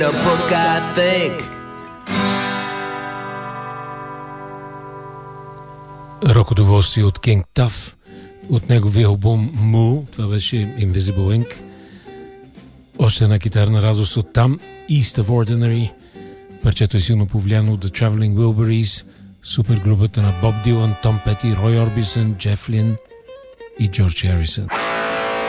The book I think. Рок удоволствие от King Tuff, от неговия албум Moo, това беше Invisible Ink. Още една китарна радост от там, East of Ordinary. Парчето е силно повлияно от The Traveling Wilburys, супергрупата на Боб Дилан, Том Пети, Рой Орбисън, Джеф Лин и Джордж Харисън.